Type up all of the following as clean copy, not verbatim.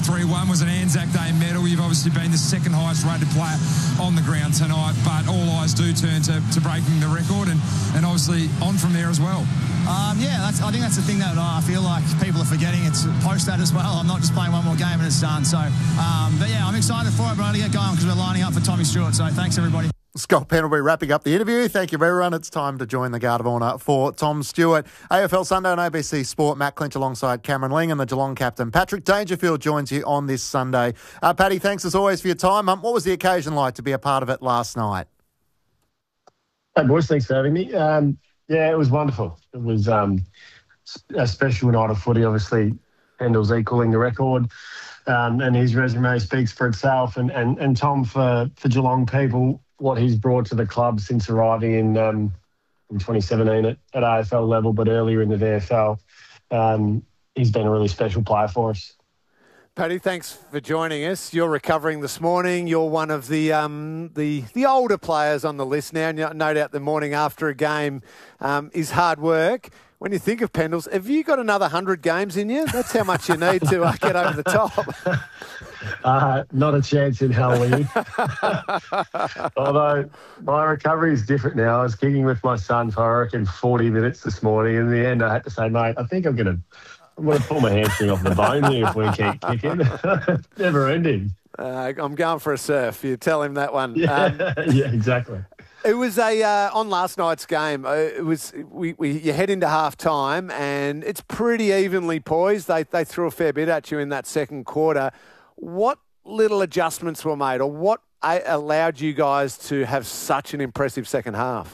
4-3-1 was an Anzac Day medal. You've obviously been the second highest rated player on the ground tonight, but all eyes do turn to breaking the record and obviously on from there as well. I think that's the thing that I feel like people are forgetting. It's post that as well. I'm not just playing one more game and it's done. So, I'm excited for it, but I want to get going because we're lining up for Tommy Stewart. So thanks, everybody. Scott Pendlebury wrapping up the interview. Thank you, everyone. It's time to join the Guard of Honour for Tom Stewart. AFL Sunday on ABC Sport. Matt Clinch alongside Cameron Ling and the Geelong captain Patrick Dangerfield joins you on this Sunday. Paddy, thanks as always for your time. What was the occasion like to be a part of it last night? Hey, boys. Thanks for having me. It was wonderful. It was a special night of footy. Obviously, Pendle's equalling the record, and his resume speaks for itself. And Tom, for Geelong people, what he's brought to the club since arriving in 2017 at AFL level, but earlier in the VFL, he's been a really special player for us. Paddy, thanks for joining us. You're recovering this morning. You're one of the older players on the list now. No doubt the morning after a game is hard work. When you think of Pendles, have you got another 100 games in you? That's how much you need to get over the top. Not a chance in hell, Lee. Although my recovery is different now. I was kicking with my son for, I reckon, 40 minutes this morning. In the end, I had to say, mate, I think I'm going to pull my hamstring off the bone here if we keep kicking. Never ending. I'm going for a surf. You tell him that one. Yeah, exactly. It was on last night's game. It was you head into half time and it's pretty evenly poised. They threw a fair bit at you in that second quarter. What little adjustments were made, or what allowed you guys to have such an impressive second half?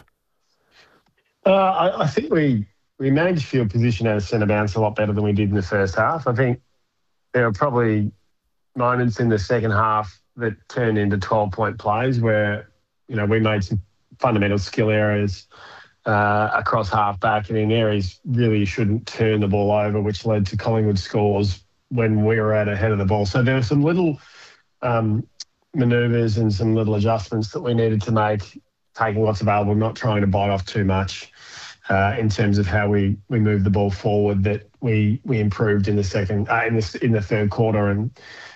I think we managed field position out of centre bounce a lot better than we did in the first half. I think there were probably moments in the second half that turned into 12-point plays where, we made some fundamental skill errors across half-back and in areas really shouldn't turn the ball over, which led to Collingwood scores when we were out ahead of the ball. So there were some little manoeuvres and some little adjustments that we needed to make, taking what's available, not trying to bite off too much in terms of how we moved the ball forward, that we improved in the third quarter. And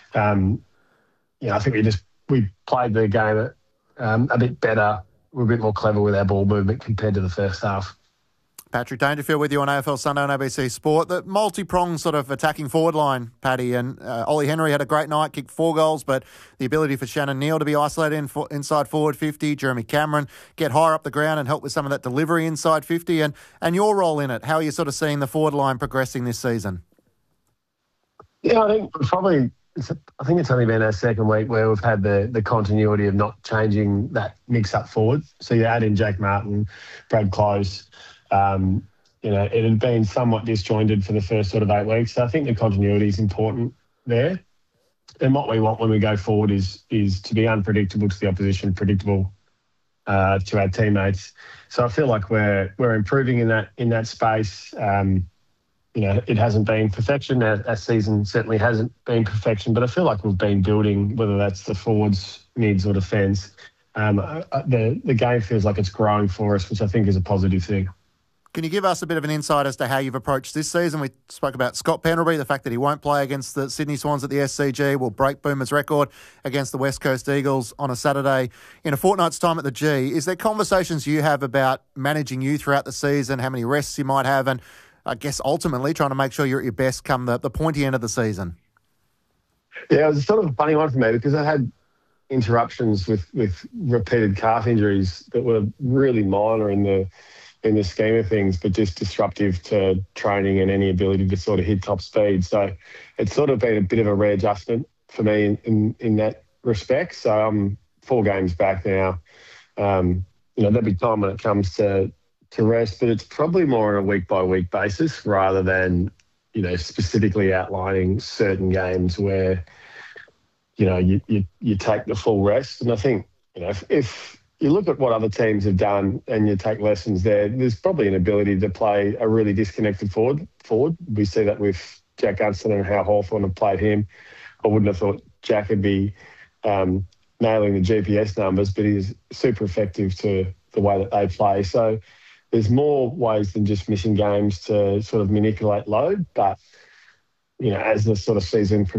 I think we played the game a bit better. We're a bit more clever with our ball movement compared to the first half. Patrick Dangerfield with you on AFL Sunday on ABC Sport. The multi-pronged sort of attacking forward line, Paddy, and Ollie Henry had a great night, kicked 4 goals, but the ability for Shannon Neal to be isolated inside forward 50, Jeremy Cameron get higher up the ground and help with some of that delivery inside 50, and your role in it. How are you sort of seeing the forward line progressing this season? Yeah, I think it's only been our second week where we've had the continuity of not changing that mix-up forward. So you add in Jake Martin, Brad Close. It had been somewhat disjointed for the first sort of 8 weeks. So I think the continuity is important there. And what we want when we go forward is to be unpredictable to the opposition, predictable to our teammates. So I feel like we're improving in that space. It hasn't been perfection. Our season certainly hasn't been perfection, but I feel like we've been building, whether that's the forwards, mids or defence. The game feels like it's growing for us, which I think is a positive thing. Can you give us a bit of an insight as to how you've approached this season? We spoke about Scott Pendlebury, the fact that he won't play against the Sydney Swans at the SCG, will break Boomer's record against the West Coast Eagles on a Saturday in a fortnight's time at the G. Is there conversations you have about managing you throughout the season, how many rests you might have, and I guess ultimately trying to make sure you're at your best come the pointy end of the season? Yeah, it was sort of a funny one for me because I had interruptions with repeated calf injuries that were really minor in the scheme of things, but just disruptive to training and any ability to sort of hit top speed. So it's sort of been a bit of a readjustment for me in that respect. So I'm 4 games back now. There'll be time when it comes to rest, but it's probably more on a week-by-week basis rather than, specifically outlining certain games where, you take the full rest. And I think, if you look at what other teams have done and you take lessons there's probably an ability to play a really disconnected forward. We see that with Jack Gunston and how Hawthorn have played him. I wouldn't have thought Jack would be nailing the GPS numbers, but he's super effective to the way that they play. So there's more ways than just missing games to sort of manipulate load. But, as the sort of season